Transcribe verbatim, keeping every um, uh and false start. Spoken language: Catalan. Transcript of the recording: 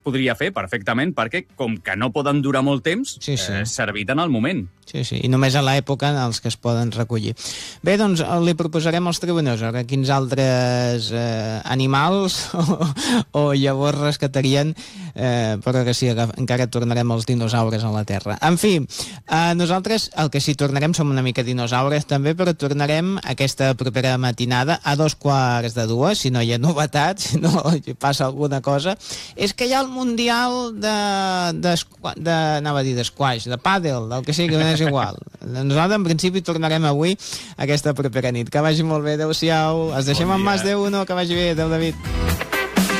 podria fer perfectament, perquè com que no poden durar molt temps, Sí, sí. eh, servit en el moment. Sí, sí, i només a l'època en els que es poden recollir. Bé, doncs eh, li proposarem als tribuners a quins altres eh, animals o, o llavors rescatarien, eh, però que sí, que encara tornarem els dinosaures a la Terra. En fi, eh, nosaltres el que sí tornarem som una mica dinosaures també, però tornarem aquesta propera matinada a dos quarts de dues, si no hi ha novetats, si no passa alguna cosa. És que hi ha el Mundial de, de, de anava a dir d'esquaix, de pàdel, del que sigui, que no és igual. Nosaltres, en principi, tornarem avui aquesta propera nit. Que vagi molt bé, adeu-siau. Es deixem en mans d'Uno, que vagi bé, adeu, David.